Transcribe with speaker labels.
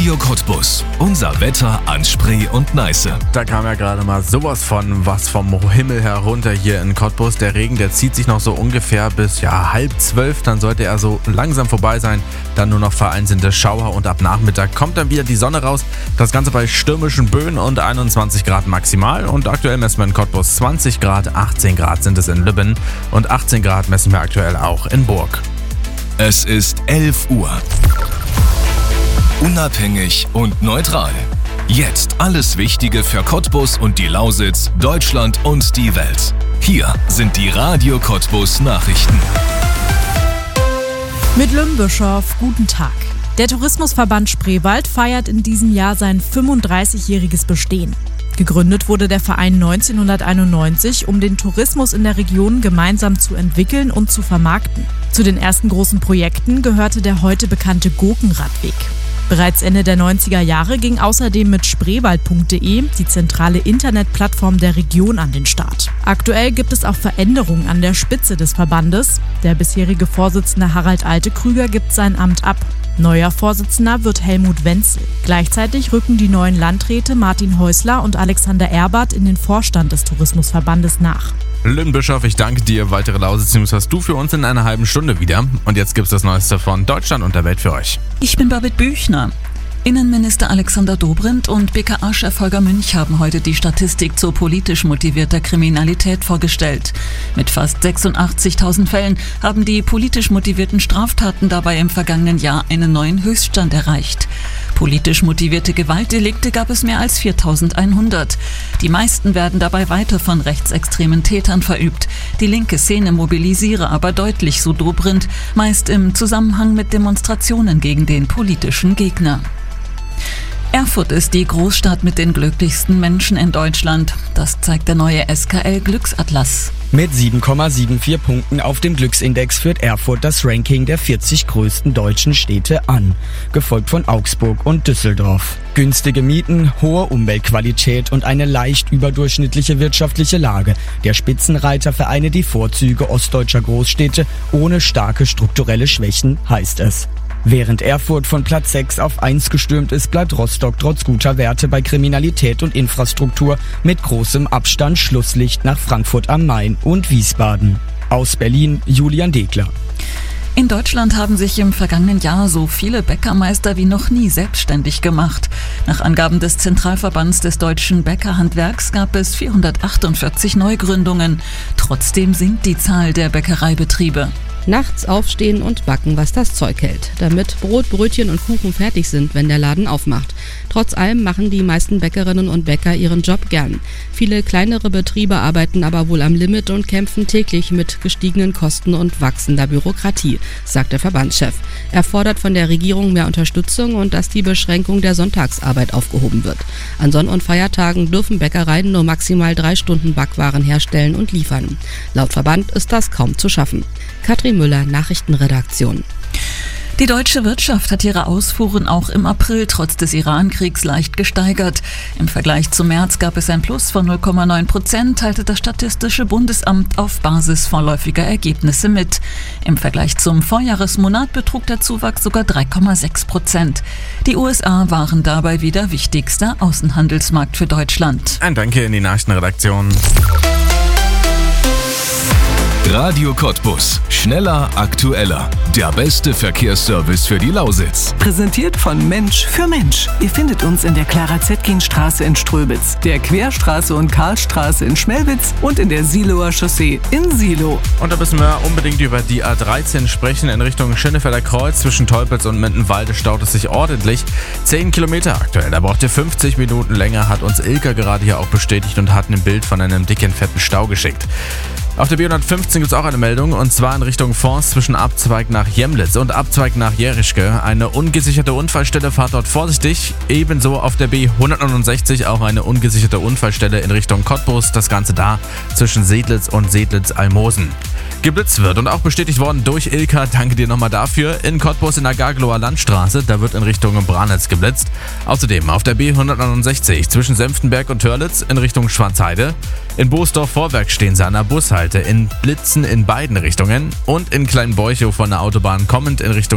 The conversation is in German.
Speaker 1: Radio Cottbus. Unser Wetter an Spree und Neiße.
Speaker 2: Da kam ja gerade mal sowas von was vom Himmel herunter hier in Cottbus. Der Regen, der zieht sich noch so ungefähr bis 11:30. Dann sollte er so langsam vorbei sein. Dann nur noch vereinzelte Schauer und ab Nachmittag kommt dann wieder die Sonne raus. Das Ganze bei stürmischen Böen und 21 Grad maximal. Und aktuell messen wir in Cottbus 20 Grad, 18 Grad sind es in Lübben und 18 Grad messen wir aktuell auch in Burg.
Speaker 1: Es ist 11 Uhr. Unabhängig und neutral. Jetzt alles Wichtige für Cottbus und die Lausitz, Deutschland und die Welt. Hier sind die Radio Cottbus Nachrichten.
Speaker 3: Mit Lümbischow, guten Tag. Der Tourismusverband Spreewald feiert in diesem Jahr sein 35-jähriges Bestehen. Gegründet wurde der Verein 1991, um den Tourismus in der Region gemeinsam zu entwickeln und zu vermarkten. Zu den ersten großen Projekten gehörte der heute bekannte Gurkenradweg. Bereits Ende der 90er Jahre ging außerdem mit spreewald.de die zentrale Internetplattform der Region an den Start. Aktuell gibt es auch Veränderungen an der Spitze des Verbandes. Der bisherige Vorsitzende Harald Altekrüger gibt sein Amt ab. Neuer Vorsitzender wird Helmut Wenzel. Gleichzeitig rücken die neuen Landräte Martin Häusler und Alexander Erbert in den Vorstand des Tourismusverbandes nach.
Speaker 2: Lümbischow, ich danke dir. Weitere Lausitz-News hast du für uns in einer halben Stunde wieder. Und jetzt gibt's das Neueste von Deutschland und der Welt für euch.
Speaker 4: Ich bin Babette Büchner. Innenminister Alexander Dobrindt und BKA-Chef Holger Münch haben heute die Statistik zu politisch motivierter Kriminalität vorgestellt. Mit fast 86.000 Fällen haben die politisch motivierten Straftaten dabei im vergangenen Jahr einen neuen Höchststand erreicht. Politisch motivierte Gewaltdelikte gab es mehr als 4.100. Die meisten werden dabei weiter von rechtsextremen Tätern verübt. Die linke Szene mobilisiere aber deutlich, so Dobrindt, meist im Zusammenhang mit Demonstrationen gegen den politischen Gegner. Erfurt ist die Großstadt mit den glücklichsten Menschen in Deutschland. Das zeigt der neue SKL Glücksatlas.
Speaker 5: Mit 7,74 Punkten auf dem Glücksindex führt Erfurt das Ranking der 40 größten deutschen Städte an, gefolgt von Augsburg und Düsseldorf. Günstige Mieten, hohe Umweltqualität und eine leicht überdurchschnittliche wirtschaftliche Lage. Der Spitzenreiter vereine die Vorzüge ostdeutscher Großstädte ohne starke strukturelle Schwächen, heißt es. Während Erfurt von Platz 6 auf 1 gestürmt ist, bleibt Rostock trotz guter Werte bei Kriminalität und Infrastruktur mit großem Abstand Schlusslicht nach Frankfurt am Main und Wiesbaden. Aus Berlin, Julian Degler.
Speaker 4: In Deutschland haben sich im vergangenen Jahr so viele Bäckermeister wie noch nie selbstständig gemacht. Nach Angaben des Zentralverbands des deutschen Bäckerhandwerks gab es 448 Neugründungen. Trotzdem sinkt die Zahl der Bäckereibetriebe.
Speaker 6: Nachts aufstehen und backen, was das Zeug hält, damit Brot, Brötchen und Kuchen fertig sind, wenn der Laden aufmacht. Trotz allem machen die meisten Bäckerinnen und Bäcker ihren Job gern. Viele kleinere Betriebe arbeiten aber wohl am Limit und kämpfen täglich mit gestiegenen Kosten und wachsender Bürokratie, sagt der Verbandschef. Er fordert von der Regierung mehr Unterstützung und dass die Beschränkung der Sonntagsarbeit aufgehoben wird. An Sonn- und Feiertagen dürfen Bäckereien nur maximal 3 Stunden Backwaren herstellen und liefern. Laut Verband ist das kaum zu schaffen. Katrin Müller, Nachrichtenredaktion.
Speaker 4: Die deutsche Wirtschaft hat ihre Ausfuhren auch im April trotz des Iran-Kriegs leicht gesteigert. Im Vergleich zum März gab es ein Plus von 0,9%, teilte das Statistische Bundesamt auf Basis vorläufiger Ergebnisse mit. Im Vergleich zum Vorjahresmonat betrug der Zuwachs sogar 3,6%. Die USA waren dabei wieder wichtigster Außenhandelsmarkt für Deutschland.
Speaker 2: Ein Danke in die Nachrichtenredaktion.
Speaker 1: Radio Cottbus. Schneller, aktueller. Der beste Verkehrsservice für die Lausitz.
Speaker 7: Präsentiert von Mensch für Mensch. Ihr findet uns in der Clara-Zetkin-Straße in Ströbitz, der Querstraße und Karlstraße in Schmelwitz und in der Siloer Chaussee in Silo.
Speaker 2: Und da müssen wir unbedingt über die A13 sprechen. In Richtung Schönefelder Kreuz zwischen Tolpitz und Mindenwalde staut es sich ordentlich. 10 Kilometer aktuell. Da braucht ihr 50 Minuten länger, hat uns Ilka gerade hier auch bestätigt und hat ein Bild von einem dicken, fetten Stau geschickt. Auf der B115 gibt es auch eine Meldung, und zwar in Richtung Forst zwischen Abzweig nach Jemlitz und Abzweig nach Jerischke. Eine ungesicherte Unfallstelle, fahrt dort vorsichtig. Ebenso auf der B169 auch eine ungesicherte Unfallstelle in Richtung Cottbus. Das Ganze da zwischen Sedlitz und Sedlitz-Almosen. Geblitzt wird und auch bestätigt worden durch Ilka. Danke dir nochmal dafür. In Cottbus in der Gaglower Landstraße, da wird in Richtung Branitz geblitzt. Außerdem auf der B169 zwischen Senftenberg und Törlitz in Richtung Schwarzheide. In Boosdorf Vorwerk stehen sie an der Bushalte in Blitzen in beiden Richtungen. Und in Kleinbeuchow von der Autobahn kommend in Richtung